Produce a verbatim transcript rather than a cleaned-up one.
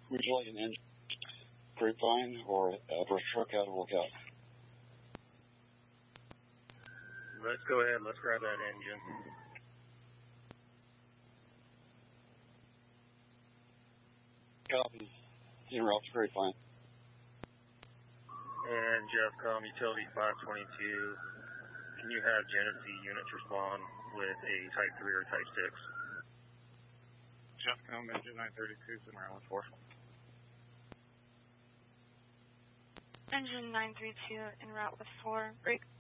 Would you like an engine grapevine or a brush truck out of Lookout? Let's go ahead. Let's grab that engine. Copy. En route to grapevine. And Jeffcom, Utility five twenty-two. Can you have Genesee units respond with a Type three or Type six? Jeffcom, engine nine thirty-two, en route four. Engine nine thirty-two, en route with four. Break.